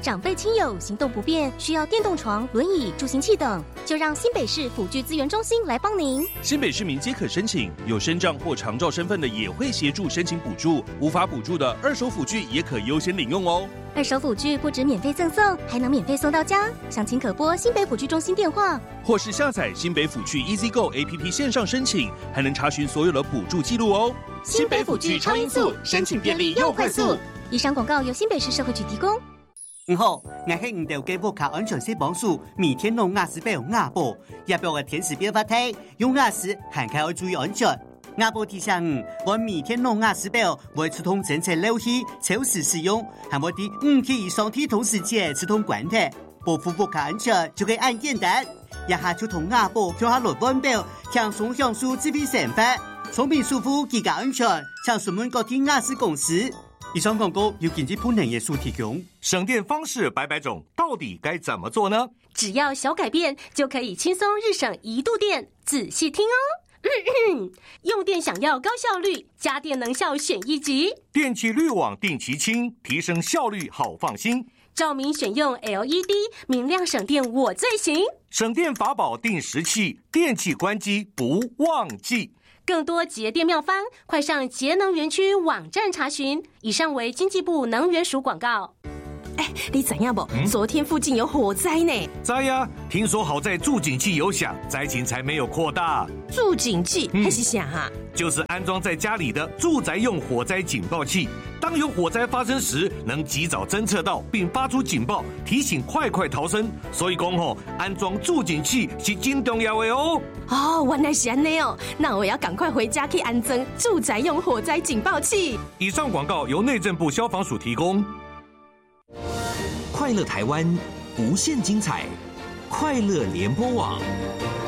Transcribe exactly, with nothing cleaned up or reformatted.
长辈亲友行动不便，需要电动床、轮椅、助行器等，就让新北市辅具资源中心来帮您。 新北市民皆可申请，有身障或长照身份的也会协助申请补助，无法补助的二手辅具也可优先领用哦。 二手辅具不止免费赠送，还能免费送到家。详情可拨新北辅具中心电话， 或是下载新北辅具 EasyGo A P P 线上申请，还能查询所有的补助记录哦。 新北辅具超音速，申请便利又快速。以上广告由新北市社会局提供。 唔好，我喺唔掉嘅沃卡安全性帮助，每天弄牙齿被牙布，也表嘅天时变化梯，用牙齿还开要注意安全。牙布提醒我每天弄牙齿表，会触通正确漏气，超时使用，还冇啲五天以上天同时间触通关的，保护沃卡安全就可以按简单。一下就同牙布跳下落腕表，轻松享受这批成法，聪明舒服，更加安全。请询问各天牙齿公司。以上广告由经济部能业署提供。 省电方式百百种，到底该怎么做呢？ 只要小改变，就可以轻松日省一度电。仔细听哦。用电想要高效率，家电能效选一级。 电气滤网定期清，提升效率好放心。 照明选用 L E D， 明亮省电我最行。 省电法宝定时器，电器关机不忘记。 更多节电妙方，快上节能园区网站查询。以上为经济部能源署广告。 哎，你知影不？嗯、昨天附近有火灾呢。 知呀，听说好在助警器有响，灾情才没有扩大。 助警器还是啥啊？ 就是安装在家里的住宅用火灾警报器，当有火灾发生时，能及早侦测到并发出警报，提醒快快逃生。所以讲吼，安装助警器是真重要的哦。 哦，原来是安内哦，那我要赶快回家去安装住宅用火灾警报器。 以上广告由内政部消防署提供。 快乐台湾，无限精彩，快乐联播网。